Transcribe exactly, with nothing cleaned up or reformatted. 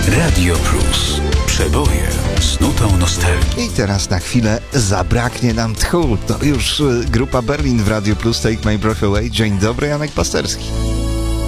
Radio Plus. Przeboje z nutą nostalgii. I teraz na chwilę zabraknie nam tchu. To już grupa Berlin w Radio Plus, Take My Breath Away. Dzień dobry, Janek Pasterski.